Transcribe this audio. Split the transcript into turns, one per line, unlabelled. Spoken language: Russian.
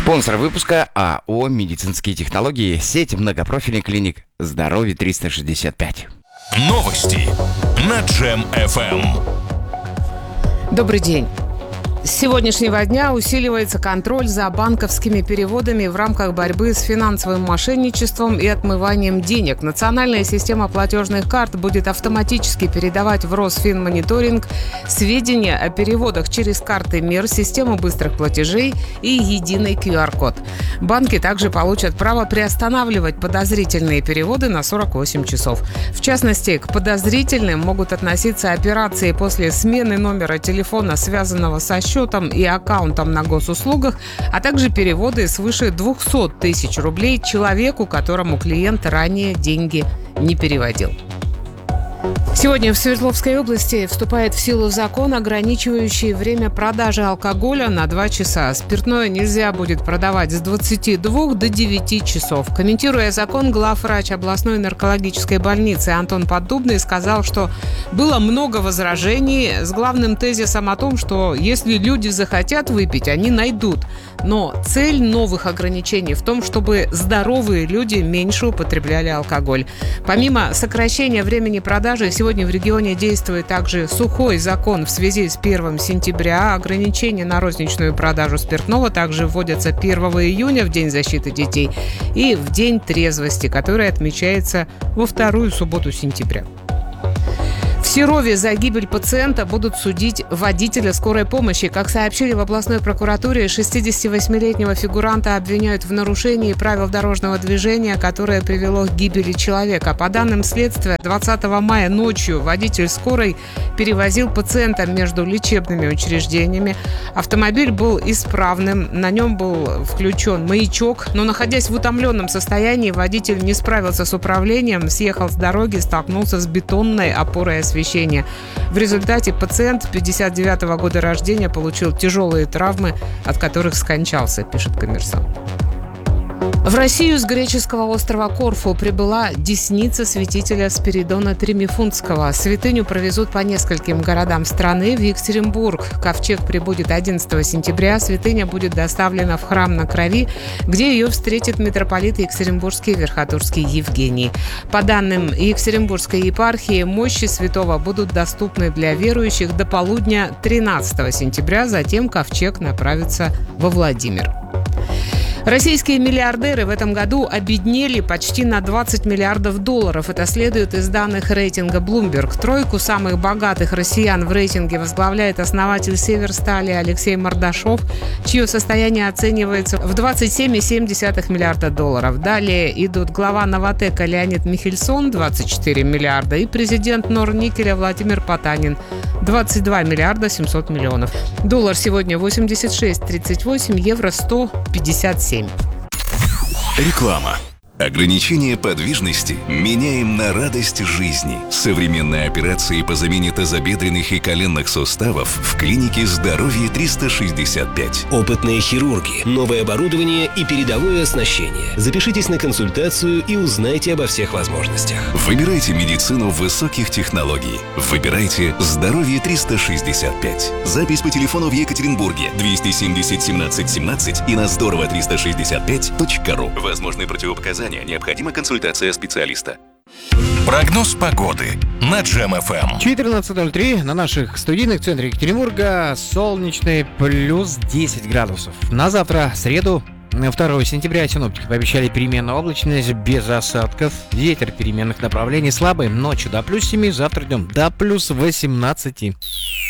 Спонсор выпуска АО «Медицинские технологии», сеть многопрофильных клиник «Здоровье 365».
Новости на Джем FM.
Добрый день. С сегодняшнего дня усиливается контроль за банковскими переводами в рамках борьбы с финансовым мошенничеством и отмыванием денег. Национальная система платежных карт будет автоматически передавать в Росфинмониторинг сведения о переводах через карты МИР, систему быстрых платежей и единый QR-код. Банки также получат право приостанавливать подозрительные переводы на 48 часов. В частности, к подозрительным могут относиться операции после смены номера телефона, связанного со счетом и аккаунтом на госуслугах, а также переводы свыше 200 тысяч рублей человеку, которому клиент ранее деньги не переводил. Сегодня в Свердловской области вступает в силу закон, ограничивающий время продажи алкоголя на 2 часа. Спиртное нельзя будет продавать с 22 до 9 часов. Комментируя закон, главврач областной наркологической больницы Антон Поддубный сказал, что было много возражений с главным тезисом о том, что если люди захотят выпить, они найдут. Но цель новых ограничений в том, чтобы здоровые люди меньше употребляли алкоголь. Помимо сокращения времени продажи, сегодня в регионе действует также сухой закон в связи с 1 сентября. Ограничения на розничную продажу спиртного также вводятся 1 июня, в День защиты детей, и в День трезвости, который отмечается во вторую субботу сентября. В Серове за гибель пациента будут судить водителя скорой помощи. Как сообщили в областной прокуратуре, 68-летнего фигуранта обвиняют в нарушении правил дорожного движения, которое привело к гибели человека. По данным следствия, 20 мая ночью водитель скорой перевозил пациента между лечебными учреждениями. Автомобиль был исправным, на нем был включен маячок, но, находясь в утомленном состоянии, водитель не справился с управлением, съехал с дороги, столкнулся с бетонной опорой освещения. В результате пациент 59-го года рождения получил тяжелые травмы, от которых скончался, пишет «Коммерсант». В Россию с греческого острова Корфу прибыла десница святителя Спиридона Тримифунтского. Святыню провезут по нескольким городам страны. В Екатеринбург ковчег прибудет 11 сентября. Святыня будет доставлена в храм на Крови, где ее встретит митрополит Екатеринбургский Верхотурский Евгений. По данным Екатеринбургской епархии, мощи святого будут доступны для верующих до полудня 13 сентября. Затем ковчег направится во Владимир. Российские миллиардеры в этом году обеднели почти на 20 миллиардов долларов. Это следует из данных рейтинга Bloomberg. Тройку самых богатых россиян в рейтинге возглавляет основатель Северстали Алексей Мордашов, чье состояние оценивается в 27,7 миллиарда долларов. Далее идут глава Новатэка Леонид Михельсон, 24 миллиарда, и президент Норникеля Владимир Потанин, 22 миллиарда 700 миллионов. Доллар сегодня 86,38, евро 157.
Реклама. Ограничение подвижности меняем на радость жизни. Современные операции по замене тазобедренных и коленных суставов в клинике «Здоровье 365».
Опытные хирурги, новое оборудование и передовое оснащение. Запишитесь на консультацию и узнайте обо всех возможностях.
Выбирайте медицину высоких технологий. Выбирайте «Здоровье 365». Запись по телефону в Екатеринбурге 270 17 17 и на здорово365.ру. Возможны противопоказания. Необходима консультация специалиста. Прогноз погоды на Джем FM.
14:03 на наших студийных в центре Екатеринбурга солнечный плюс 10 градусов. На завтра, среду, 2 сентября, синоптики пообещали переменную облачность без осадков. Ветер переменных направлений слабый, ночью до плюс 7, завтра днем до плюс 18.